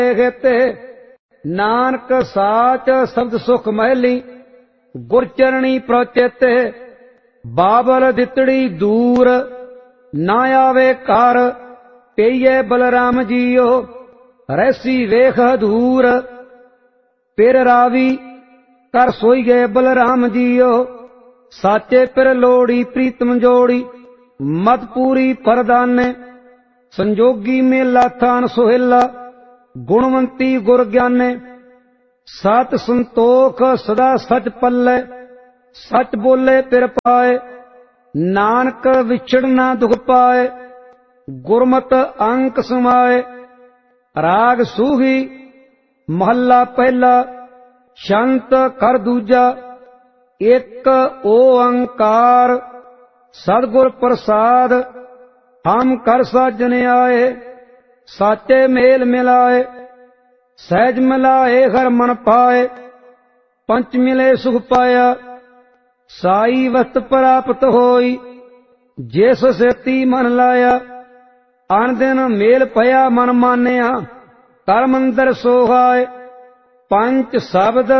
खेते नानक साच शब्द सुख महली गुरचरणी प्रचेते बाबल दितड़ी दूर ना आवे कार पेये बलराम जियो रहसी वेख दूर फिर रावी कर सोई गए बलराम जियो साचे फिर लोड़ी प्रीतम जोड़ी मत पूरी परदाने संजोगी मेला थान सोहेला गुणवंती गुर ज्ञाने सत संतोख सदा सच पल्ले सच बोले फिर पाए नानक विछड़ ना दुख पाए गुरमत अंक समाए। राग सूही महला पहला शांत कर दूजा एक ओंकार सदगुर प्रसाद हम कर साजन आए साचे मेल मिलाए सहज मिलाए हर मन पाए पंच मिले सुख पाया साई वस्त प्राप्त होई जिस सेती मन लाया आन दिन मेल पया मन मानिया कर मंदिर सोहाए पंच शब्द